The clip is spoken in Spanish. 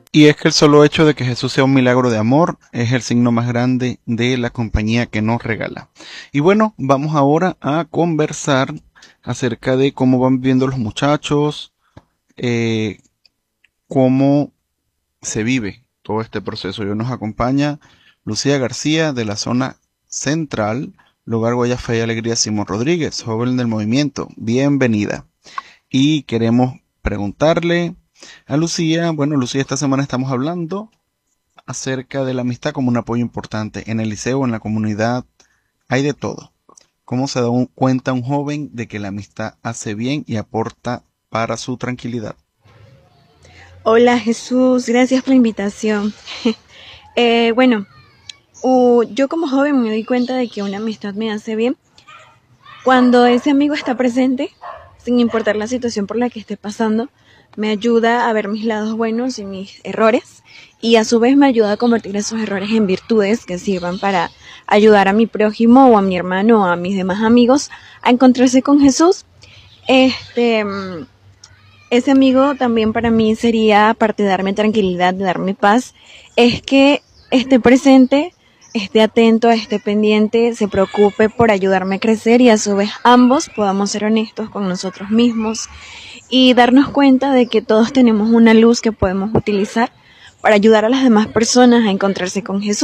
Y es que el solo hecho de que Jesús sea un milagro de amor es el signo más grande de la compañía que nos regala. Y bueno, vamos ahora a conversar acerca de cómo van viviendo los muchachos, eh, cómo se vive todo este proceso. Y hoy nos acompaña Lucía García de la zona central, Lugar Guayafé y Alegría Simón Rodríguez, joven del movimiento. Bienvenida. Y queremos preguntarle a Lucía, bueno, Lucía, esta semana estamos hablando acerca de la amistad como un apoyo importante. En el liceo, en la comunidad, hay de todo. ¿Cómo se da cuenta un joven de que la amistad hace bien y aporta para su tranquilidad? Hola Jesús, gracias por la invitación. Bueno, yo como joven me doy cuenta de que una amistad me hace bien cuando ese amigo está presente, sin importar la situación por la que esté pasando, me ayuda a ver mis lados buenos y mis errores y a su vez me ayuda a convertir esos errores en virtudes que sirvan para ayudar a mi prójimo o a mi hermano o a mis demás amigos a encontrarse con Jesús. Este, mm, Ese amigo también para mí sería, aparte de darme tranquilidad, de darme paz, es que esté presente, esté atento, esté pendiente, se preocupe por ayudarme a crecer y a su vez ambos podamos ser honestos con nosotros mismos y darnos cuenta de que todos tenemos una luz que podemos utilizar para ayudar a las demás personas a encontrarse con Jesús.